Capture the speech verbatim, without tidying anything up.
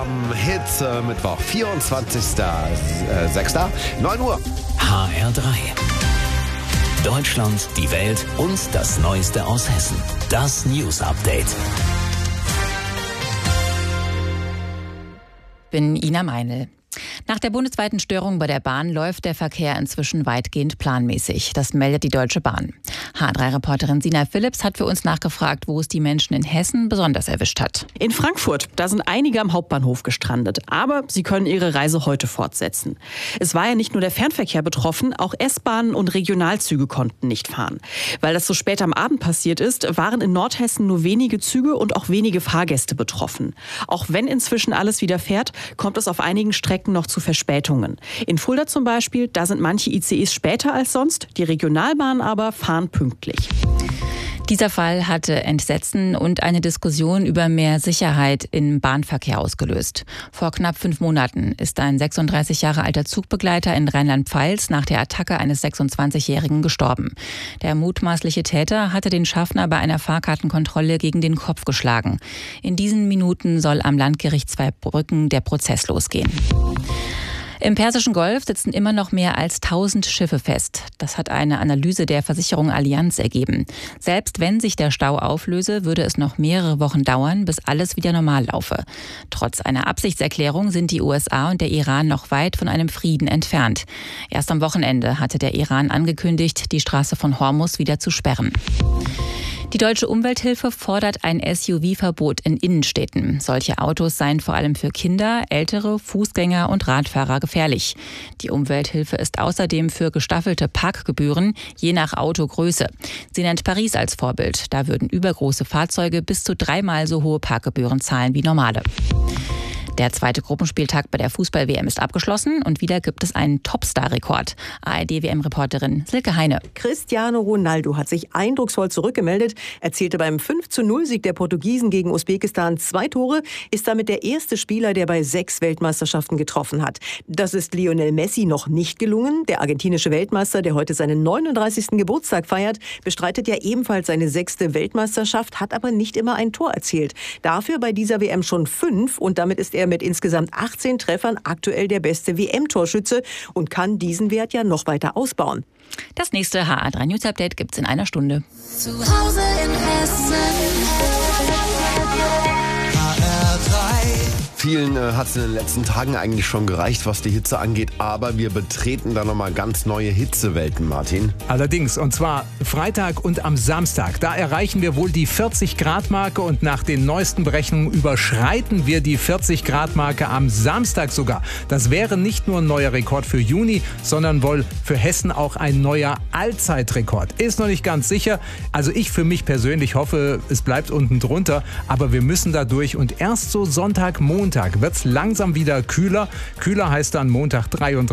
am Hitze-Mittwoch, vierundzwanzigster sechster neun Uhr. H R drei. Deutschland, die Welt und das Neueste aus Hessen. Das News Update. Bin Ina Meinl. Nach der bundesweiten Störung bei der Bahn läuft der Verkehr inzwischen weitgehend planmäßig. Das meldet die Deutsche Bahn. H drei Reporterin Sina Philipps hat für uns nachgefragt, wo es die Menschen in Hessen besonders erwischt hat. In Frankfurt, da sind einige am Hauptbahnhof gestrandet. Aber sie können ihre Reise heute fortsetzen. Es war ja nicht nur der Fernverkehr betroffen, auch S-Bahnen und Regionalzüge konnten nicht fahren. Weil das so spät am Abend passiert ist, waren in Nordhessen nur wenige Züge und auch wenige Fahrgäste betroffen. Auch wenn inzwischen alles wieder fährt, kommt es auf einigen Strecken noch zu Verspätungen. In Fulda zum Beispiel, da sind manche I C Es später als sonst, die Regionalbahnen aber fahren pünktlich. Dieser Fall hatte Entsetzen und eine Diskussion über mehr Sicherheit im Bahnverkehr ausgelöst. Vor knapp fünf Monaten ist ein sechsunddreißig Jahre alter Zugbegleiter in Rheinland-Pfalz nach der Attacke eines sechsundzwanzigjährigen gestorben. Der mutmaßliche Täter hatte den Schaffner bei einer Fahrkartenkontrolle gegen den Kopf geschlagen. In diesen Minuten soll am Landgericht Zweibrücken der Prozess losgehen. Im Persischen Golf sitzen immer noch mehr als tausend Schiffe fest. Das hat eine Analyse der Versicherung Allianz ergeben. Selbst wenn sich der Stau auflöse, würde es noch mehrere Wochen dauern, bis alles wieder normal laufe. Trotz einer Absichtserklärung sind die U S A und der Iran noch weit von einem Frieden entfernt. Erst am Wochenende hatte der Iran angekündigt, die Straße von Hormuz wieder zu sperren. Die Deutsche Umwelthilfe fordert ein S U V-Verbot in Innenstädten. Solche Autos seien vor allem für Kinder, Ältere, Fußgänger und Radfahrer gefährlich. Die Umwelthilfe ist außerdem für gestaffelte Parkgebühren je nach Autogröße. Sie nennt Paris als Vorbild. Da würden übergroße Fahrzeuge bis zu dreimal so hohe Parkgebühren zahlen wie normale. Der zweite Gruppenspieltag bei der Fußball-W M ist abgeschlossen und wieder gibt es einen Topstar-Rekord. A R D-W M-Reporterin Silke Heine. Cristiano Ronaldo hat sich eindrucksvoll zurückgemeldet, erzielte beim fünf zu null Sieg der Portugiesen gegen Usbekistan zwei Tore, ist damit der erste Spieler, der bei sechs Weltmeisterschaften getroffen hat. Das ist Lionel Messi noch nicht gelungen. Der argentinische Weltmeister, der heute seinen neununddreißigsten Geburtstag feiert, bestreitet ja ebenfalls seine sechste Weltmeisterschaft, hat aber nicht immer ein Tor erzielt. Dafür bei dieser W M schon fünf und damit ist er mit insgesamt achtzehn Treffern aktuell der beste W M-Torschütze und kann diesen Wert ja noch weiter ausbauen. Das nächste H R drei News Update gibt's in einer Stunde. Zu Hause in Hessen. H R drei. Vielen äh, hat es in den letzten Tagen eigentlich schon gereicht, was die Hitze angeht, aber wir betreten da nochmal ganz neue Hitzewelten, Martin. Allerdings, und zwar Freitag und am Samstag. Da erreichen wir wohl die vierzig Grad Marke und nach den neuesten Berechnungen überschreiten wir die vierzig Grad Marke am Samstag sogar. Das wäre nicht nur ein neuer Rekord für Juni, sondern wohl für Hessen auch ein neuer Allzeitrekord. Ist noch nicht ganz sicher. Also ich für mich persönlich hoffe, es bleibt unten drunter, aber wir müssen da durch und erst so Sonntag, Montag wird es langsam wieder kühler. Kühler heißt dann Montag dreiunddreißig.